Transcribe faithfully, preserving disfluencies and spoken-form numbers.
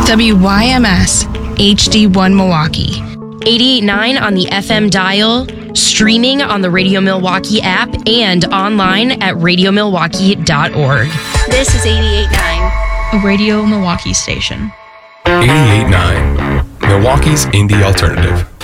W Y M S, H D one Milwaukee. eighty-eight point nine on the F M dial, streaming on the Radio Milwaukee app, and online at radio milwaukee dot org. This is eighty-eight point nine, a Radio Milwaukee station. eighty-eight point nine, Milwaukee's indie alternative.